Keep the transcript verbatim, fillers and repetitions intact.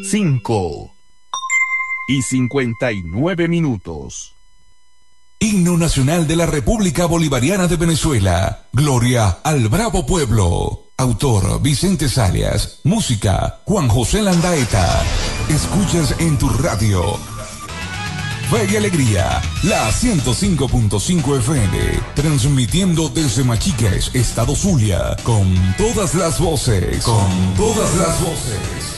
cinco y cincuenta y nueve minutos. Himno Nacional de la República Bolivariana de Venezuela. Gloria al bravo pueblo. Autor Vicente Salias. Música Juan José Landaeta. Escuchas en tu radio Fe y Alegría, la ciento cinco punto cinco F M, transmitiendo desde Machiques, Estado Zulia, con todas las voces, con todas las voces.